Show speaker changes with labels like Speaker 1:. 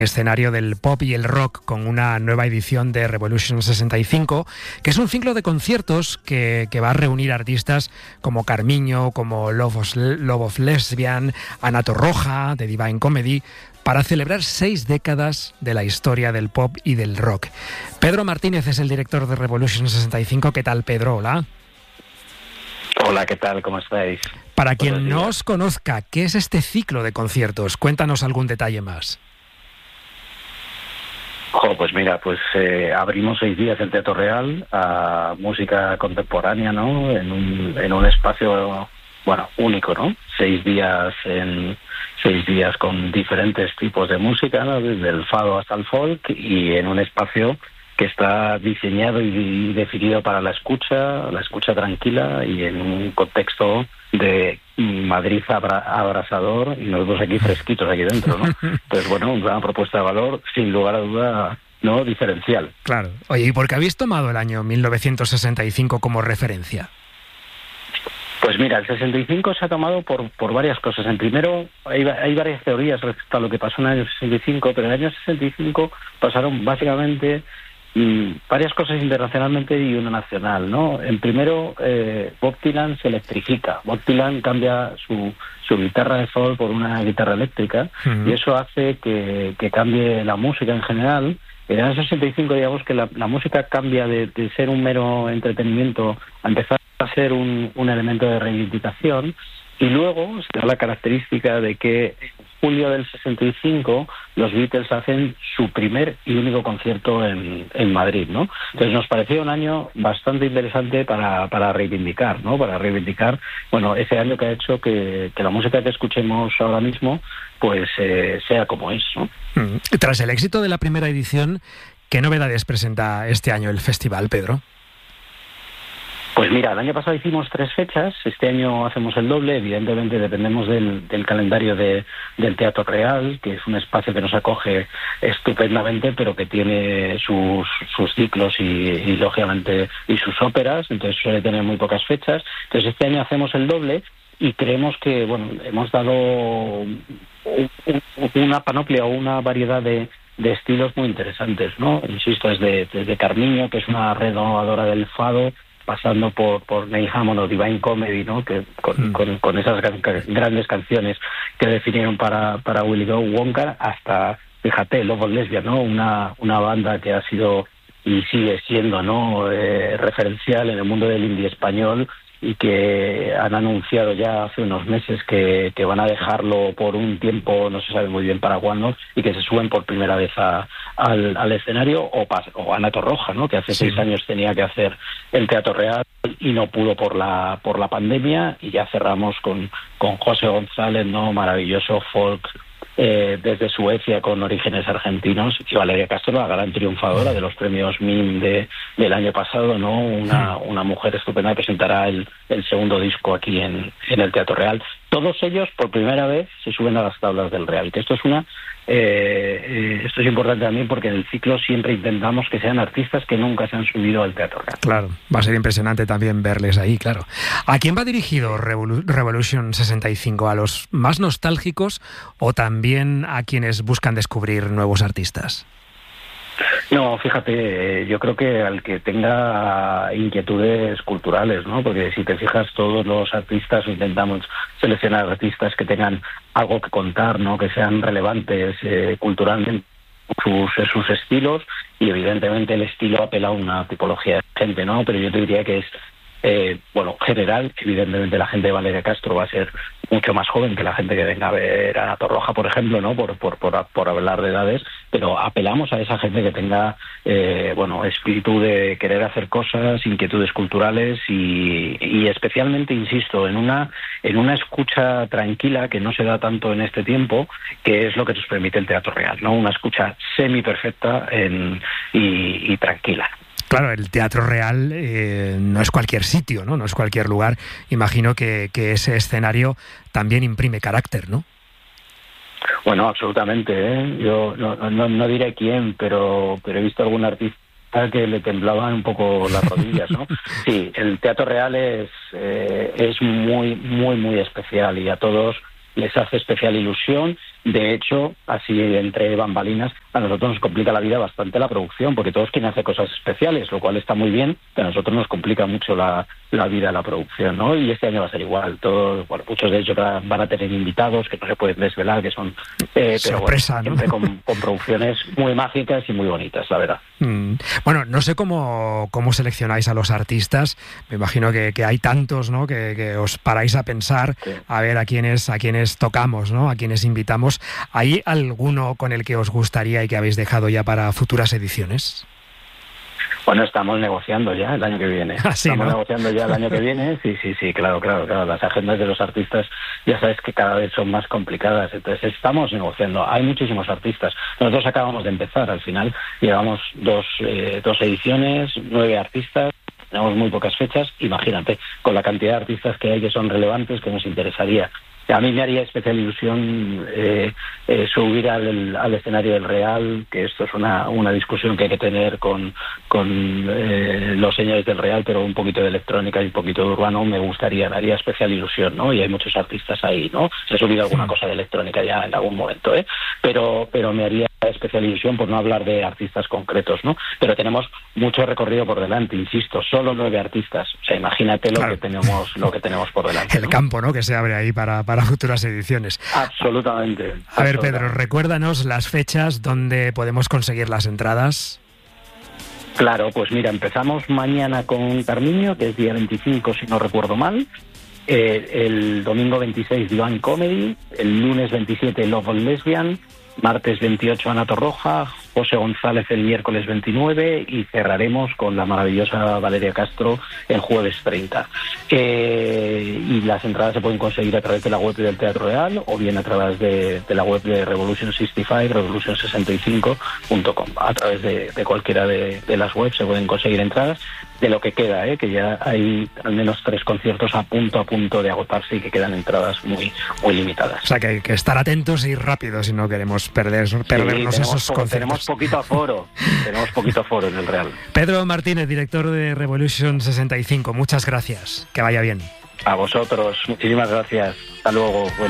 Speaker 1: escenario del pop y el rock con una nueva edición de Revolution 65, que es un ciclo de conciertos que va a reunir artistas como Carmiño, como Love of Lesbian, Ana Torroja, de Divine Comedy, para celebrar 6 décadas de la historia del pop y del rock. Pedro Martínez es el director de Revolution 65. ¿Qué tal, Pedro? Hola.
Speaker 2: Hola, ¿qué tal? ¿Cómo estáis?
Speaker 1: Para quien no os conozca, ¿qué es este ciclo de conciertos? Cuéntanos algún detalle más.
Speaker 2: Pues mira, abrimos 6 días el Teatro Real a música contemporánea, ¿no? En un espacio, único, ¿no? 6 días con diferentes tipos de música, ¿no? Desde el fado hasta el folk, y en un espacio que está diseñado y definido para la escucha tranquila, y en un contexto de Madrid abrasador, y nosotros aquí fresquitos aquí dentro, ¿no? Entonces, una propuesta de valor, sin lugar a duda, ¿no? Diferencial.
Speaker 1: Claro. Oye, ¿y por qué habéis tomado el año 1965 como referencia?
Speaker 2: Pues mira, el 65 se ha tomado por varias cosas. En primero, hay varias teorías respecto a lo que pasó en el año 65, pero en el año 65 pasaron básicamente varias cosas internacionalmente y una nacional, ¿no? En primero, Bob Dylan se electrifica. Bob Dylan cambia su guitarra de folk por una guitarra eléctrica, y eso hace que cambie la música en general. En el año 65, digamos que la música cambia de ser un mero entretenimiento a empezar a ser un elemento de reivindicación. Y luego se da la característica de que en julio del 65 los Beatles hacen su primer y único concierto en Madrid, ¿no? Entonces nos parecía un año bastante interesante para reivindicar, ¿no? Para reivindicar, ese año que ha hecho que la música que escuchemos ahora mismo, sea como es, ¿no?
Speaker 1: Tras el éxito de la primera edición, ¿qué novedades presenta este año el festival, Pedro?
Speaker 2: Pues mira, el año pasado hicimos 3 fechas, este año hacemos el doble. Evidentemente dependemos del calendario del Teatro Real, que es un espacio que nos acoge estupendamente, pero que tiene sus ciclos y lógicamente y sus óperas, entonces suele tener muy pocas fechas. Entonces este año hacemos el doble y creemos que hemos dado una panoplia o una variedad de estilos muy interesantes, ¿no? Insisto, desde Carmiño, que es una renovadora del fado, pasando por Neil Hammond o Divine Comedy, ¿no? Que con esas grandes canciones que definieron para Willie Go Wonka, hasta, fíjate, Love of Lesbian, ¿no? Una banda que ha sido y sigue siendo, ¿no? Referencial en el mundo del indie español, y que han anunciado ya hace unos meses que van a dejarlo por un tiempo, no se sabe muy bien para cuándo, y que se suben por primera vez al escenario, o Ana Torroja, ¿no? Que hace 6 años tenía que hacer el Teatro Real y no pudo por la pandemia, y ya cerramos con José González, ¿no? Maravilloso folk desde Suecia con orígenes argentinos, y Valeria Castro, la gran triunfadora de los premios MIM del año pasado, ¿no? Una mujer estupenda, que presentará el segundo disco aquí en el Teatro Real. Todos ellos por primera vez se suben a las tablas del Real, que esto es importante también, porque en el ciclo siempre intentamos que sean artistas que nunca se han subido al Teatro Real.
Speaker 1: Claro, va a ser impresionante también verles ahí, claro. ¿A quién va dirigido Revolution 65? ¿A los más nostálgicos o también a quienes buscan descubrir nuevos artistas?
Speaker 2: No, fíjate, yo creo que al que tenga inquietudes culturales, ¿no? Porque si te fijas, todos los artistas, intentamos seleccionar artistas que tengan algo que contar, ¿no? Que sean relevantes culturalmente, sus estilos, y evidentemente el estilo apela a una tipología de gente, ¿no? Pero yo te diría que es general. Evidentemente la gente de Valeria Castro va a ser mucho más joven que la gente que venga a ver a Ana Torroja, por ejemplo, ¿no? Por hablar de edades, pero apelamos a esa gente que tenga espíritu de querer hacer cosas, inquietudes culturales, y especialmente, insisto, en una escucha tranquila, que no se da tanto en este tiempo, que es lo que nos permite el Teatro Real, ¿no? Una escucha semi perfecta y tranquila.
Speaker 1: Claro, el Teatro Real no es cualquier sitio, ¿no? No es cualquier lugar. Imagino que ese escenario también imprime carácter, ¿no?
Speaker 2: Bueno, absolutamente, ¿eh? Yo no diré quién, pero he visto algún artista que le temblaban un poco las rodillas, ¿no? Sí, el Teatro Real es muy, muy, muy especial, y a todos les hace especial ilusión. De hecho, así entre bambalinas, a nosotros nos complica la vida bastante la producción, porque todos quieren hacer cosas especiales, lo cual está muy bien, pero a nosotros nos complica mucho la vida la producción, ¿no? Y este año va a ser igual. Todos, bueno, muchos de ellos van a tener invitados que no se pueden desvelar, que son
Speaker 1: sorpresa,
Speaker 2: pero,
Speaker 1: ¿no?
Speaker 2: Siempre con producciones muy mágicas y muy bonitas, la verdad.
Speaker 1: Bueno, no sé cómo seleccionáis a los artistas. Me imagino que hay tantos, ¿no? Que os paráis a pensar, sí, a ver a quiénes tocamos, ¿no? A quiénes invitamos. ¿Hay alguno con el que os gustaría y que habéis dejado ya para futuras ediciones?
Speaker 2: Bueno, estamos negociando ya el año que viene.
Speaker 1: ¿Sí,
Speaker 2: estamos
Speaker 1: no?
Speaker 2: negociando ya el año que viene. Sí, claro. Las agendas de los artistas ya sabes que cada vez son más complicadas. Entonces estamos negociando. Hay muchísimos artistas. Nosotros acabamos de empezar. Al final llevamos dos ediciones, 9 artistas. Tenemos muy pocas fechas. Imagínate, con la cantidad de artistas que hay que son relevantes, que nos interesaría. A mí me haría especial ilusión subir al escenario del Real, que esto es una discusión que hay que tener con los señores del Real, pero un poquito de electrónica y un poquito de urbano me haría especial ilusión, ¿no? Y hay muchos artistas ahí, ¿no? Se ha subido alguna cosa de electrónica ya en algún momento, pero me haría especial ilusión por no hablar de artistas concretos, ¿no? Pero tenemos mucho recorrido por delante, insisto, solo 9 artistas. O sea, imagínate lo que tenemos por delante.
Speaker 1: El campo, ¿no? Que se abre ahí para futuras ediciones.
Speaker 2: Absolutamente.
Speaker 1: A ver, Pedro, recuérdanos las fechas donde podemos conseguir las entradas.
Speaker 2: Claro, pues mira, empezamos mañana con Carmiño, que es día 25, si no recuerdo mal. El domingo 26, Divine Comedy. El lunes 27, Love of Lesbian. Martes 28, Ana Torroja. José González el miércoles 29 y cerraremos con la maravillosa Valeria Castro el jueves 30. Y las entradas se pueden conseguir a través de la web del Teatro Real o bien a través de la web de Revolution 65, revolution65.com. A través de cualquiera de las webs se pueden conseguir entradas de lo que queda, que ya hay al menos 3 conciertos a punto de agotarse y que quedan entradas muy limitadas.
Speaker 1: O sea, que hay que estar atentos y rápidos si no queremos perdernos esos conciertos.
Speaker 2: Tenemos poquito aforo en el Real.
Speaker 1: Pedro Martínez, director de Revolution 65, muchas gracias. Que vaya bien.
Speaker 2: A vosotros, muchísimas gracias. Hasta luego.